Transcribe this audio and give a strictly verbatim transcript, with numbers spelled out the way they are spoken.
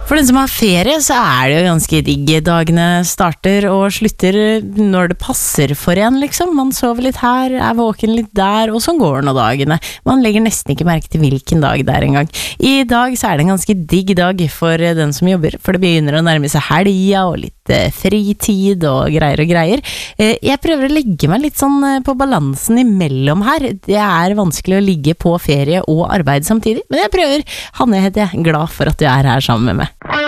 For den som har ferie, så er det jo ganske digg. Dagene starter og slutter når det passer for en, liksom. Man sover litt her, er våken litt der, og sånn går nå dagene. Man legger nesten ikke merke til hvilken dag det er engang. I dag så er det en ganske digg dag for den som jobber, for det begynner å nærme seg helga og litt eh, fritid og greier og greier. Eh, jeg prøver å legge meg litt sånn eh, på balansen imellom her. Det er vanskelig å ligge på ferie og arbeid samtidig, men jeg prøver. Hanne heter jeg, glad for at du er her sammen med meg.